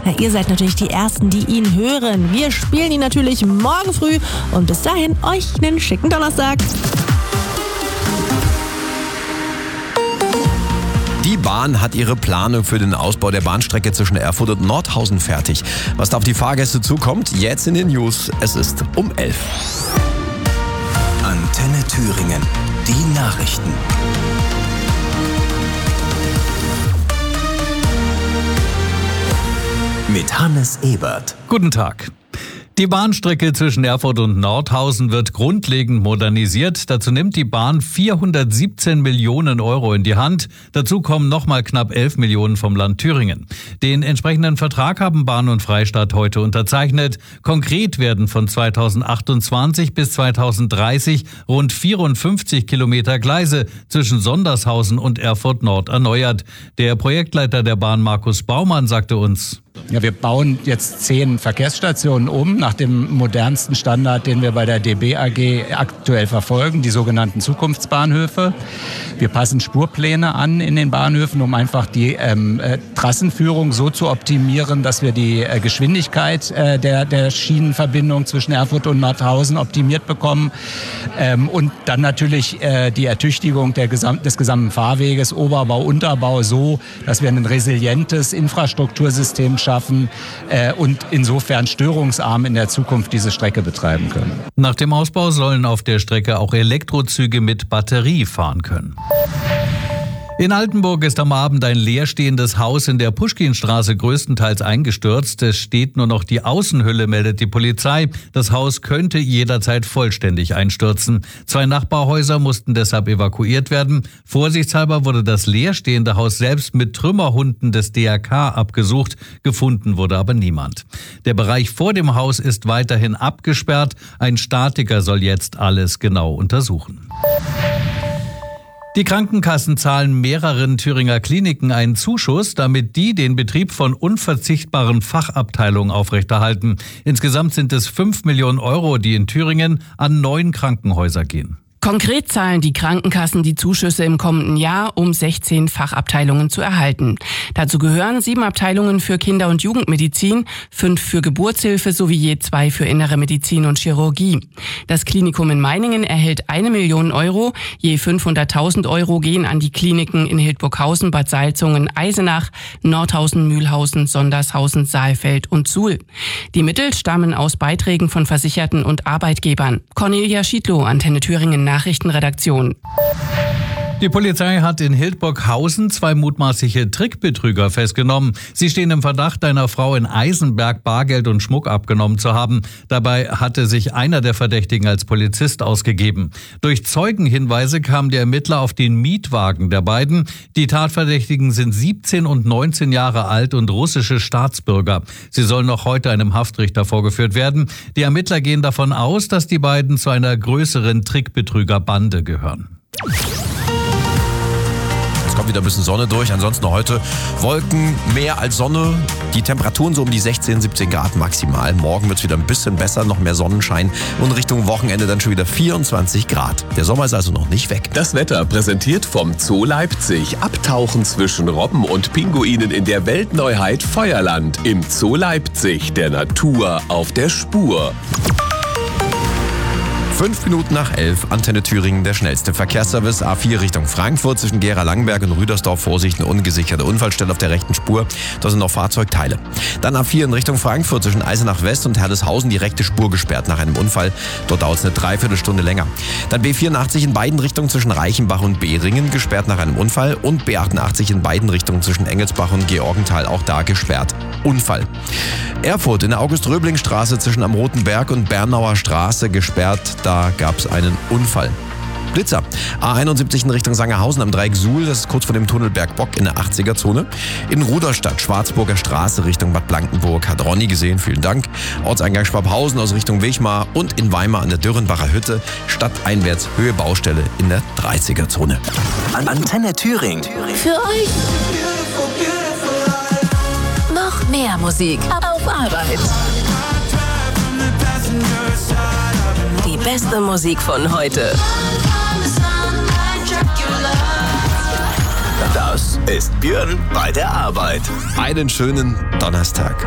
Na, ihr seid natürlich die Ersten, die ihn hören. Wir spielen ihn natürlich morgen früh und bis dahin euch einen schicken Donnerstag. Die Bahn hat ihre Planung für den Ausbau der Bahnstrecke zwischen Erfurt und Nordhausen fertig. Was da auf die Fahrgäste zukommt, jetzt in den News. Es ist um 11. Antenne Thüringen. Die Nachrichten. Mit Hannes Ebert. Guten Tag. Die Bahnstrecke zwischen Erfurt und Nordhausen wird grundlegend modernisiert. Dazu nimmt die Bahn 417 Millionen Euro in die Hand. Dazu kommen nochmal knapp 11 Millionen vom Land Thüringen. Den entsprechenden Vertrag haben Bahn und Freistaat heute unterzeichnet. Konkret werden von 2028 bis 2030 rund 54 Kilometer Gleise zwischen Sondershausen und Erfurt Nord erneuert. Der Projektleiter der Bahn, Markus Baumann, sagte uns: Ja, wir bauen jetzt 10 Verkehrsstationen um nach dem modernsten Standard, den wir bei der DB AG aktuell verfolgen, die sogenannten Zukunftsbahnhöfe. Wir passen Spurpläne an in den Bahnhöfen, um einfach die Trassenführung so zu optimieren, dass wir die Geschwindigkeit der Schienenverbindung zwischen Erfurt und Nordhausen optimiert bekommen. Und dann natürlich die Ertüchtigung des gesamten Fahrweges, Oberbau, Unterbau, so, dass wir ein resilientes Infrastruktursystem schaffen und insofern störungsarm in der Zukunft diese Strecke betreiben können. Nach dem Ausbau sollen auf der Strecke auch Elektrozüge mit Batterie fahren können. In Altenburg ist am Abend ein leerstehendes Haus in der Puschkinstraße größtenteils eingestürzt. Es steht nur noch die Außenhülle, meldet die Polizei. Das Haus könnte jederzeit vollständig einstürzen. 2 Nachbarhäuser mussten deshalb evakuiert werden. Vorsichtshalber wurde das leerstehende Haus selbst mit Trümmerhunden des DRK abgesucht. Gefunden wurde aber niemand. Der Bereich vor dem Haus ist weiterhin abgesperrt. Ein Statiker soll jetzt alles genau untersuchen. Die Krankenkassen zahlen mehreren Thüringer Kliniken einen Zuschuss, damit die den Betrieb von unverzichtbaren Fachabteilungen aufrechterhalten. Insgesamt sind es 5 Millionen Euro, die in Thüringen an 9 Krankenhäuser gehen. Konkret zahlen die Krankenkassen die Zuschüsse im kommenden Jahr, um 16 Fachabteilungen zu erhalten. Dazu gehören 7 Abteilungen für Kinder- und Jugendmedizin, 5 für Geburtshilfe sowie je 2 für Innere Medizin und Chirurgie. Das Klinikum in Meiningen erhält 1 Million Euro, je 500.000 Euro gehen an die Kliniken in Hildburghausen, Bad Salzungen, Eisenach, Nordhausen, Mühlhausen, Sondershausen, Saalfeld und Suhl. Die Mittel stammen aus Beiträgen von Versicherten und Arbeitgebern. Cornelia Schiedlow, Antenne Thüringen Nachrichtenredaktion. Die Polizei hat in Hildburghausen 2 mutmaßliche Trickbetrüger festgenommen. Sie stehen im Verdacht, einer Frau in Eisenberg Bargeld und Schmuck abgenommen zu haben. Dabei hatte sich einer der Verdächtigen als Polizist ausgegeben. Durch Zeugenhinweise kamen die Ermittler auf den Mietwagen der beiden. Die Tatverdächtigen sind 17 und 19 Jahre alt und russische Staatsbürger. Sie sollen noch heute einem Haftrichter vorgeführt werden. Die Ermittler gehen davon aus, dass die beiden zu einer größeren Trickbetrügerbande gehören. Kommt wieder ein bisschen Sonne durch, ansonsten heute Wolken, mehr als Sonne, die Temperaturen so um die 16, 17 Grad maximal. Morgen wird es wieder ein bisschen besser, noch mehr Sonnenschein und Richtung Wochenende dann schon wieder 24 Grad. Der Sommer ist also noch nicht weg. Das Wetter präsentiert vom Zoo Leipzig. Abtauchen zwischen Robben und Pinguinen in der Weltneuheit Feuerland. Im Zoo Leipzig, der Natur auf der Spur. 5 Minuten nach 11, Antenne Thüringen, der schnellste Verkehrsservice. A4 Richtung Frankfurt zwischen Gera-Langenberg und Rüdersdorf. Vorsicht, eine ungesicherte Unfallstelle auf der rechten Spur. Da sind noch Fahrzeugteile. Dann A4 in Richtung Frankfurt zwischen Eisenach West und Herleshausen. Die rechte Spur gesperrt nach einem Unfall. Dort dauert es eine Dreiviertelstunde länger. Dann B84 in beiden Richtungen zwischen Reichenbach und Behringen. Gesperrt nach einem Unfall. Und B88 in beiden Richtungen zwischen Engelsbach und Georgenthal. Auch da gesperrt. Unfall. Erfurt in der August-Röbling-Straße zwischen am Roten Berg und Bernauer Straße gesperrt. Da gab es einen Unfall. Blitzer. A71 in Richtung Sangerhausen am Dreieck Suhl, das ist kurz vor dem Tunnel Bergbock in der 80er-Zone. In Ruderstadt, Schwarzburger Straße Richtung Bad Blankenburg, hat Ronny gesehen, vielen Dank. Ortseingang Schwabhausen aus Richtung Wichmar und in Weimar an der Dürrenbacher Hütte, stadteinwärts Höhe Baustelle in der 30er-Zone. Antenne Thüringen. Für euch noch mehr Musik auf Arbeit. Die beste Musik von heute. Das ist Björn bei der Arbeit. Einen schönen Donnerstag.